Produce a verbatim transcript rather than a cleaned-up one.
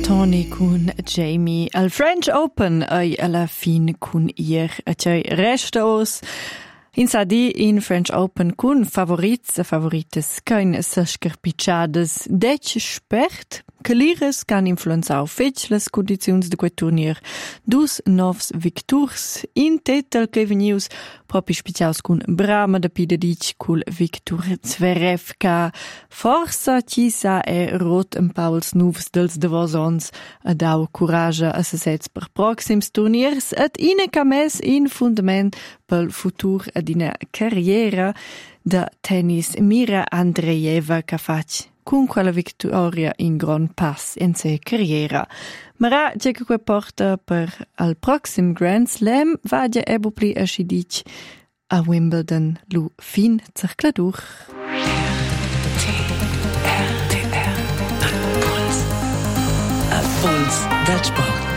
Tony con Jamie al French Open e alla fin con ier a cei resta os in sadi in French Open con favorits e favorites kein sascarpicciades dec spert che lires can influenzau fetch les condizions de quel turnier dus novs victors in tetel che venius propi speciaus con Brama de Pidedic cul Victor Zverev ca forsa ci sa e rot en pauls nuvs dels devosons a dau coraja a se sets per proxims turniers et ine cames in fundament pel futur ad ina carriera da tennis Mira Andreeva ca fac con quella vittoria in Grand Pass in se carriera. Mara c'è che porta per al proxim Grand Slam va già ebopli a scidic a Wimbledon lu fin cercladur. R T R Puls. A Puls del Sport.